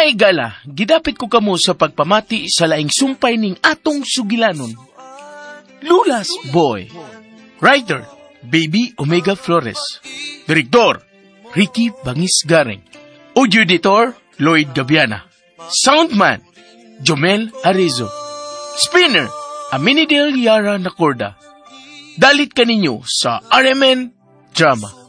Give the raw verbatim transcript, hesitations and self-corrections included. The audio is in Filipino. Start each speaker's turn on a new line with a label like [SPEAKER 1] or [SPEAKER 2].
[SPEAKER 1] May gala, gidapit ko kamo sa pagpamati sa laing sumpay ning atong sugilanon. Lulas Boy. Writer, Baby Omega Flores. Direktor, Ricky Bangis Garing. Audio editor, Lloyd Gabiana. Soundman, Jomel Arizo. Spinner, Aminidel Yara Nacorda. Dalit kaninyo sa R M N Drama.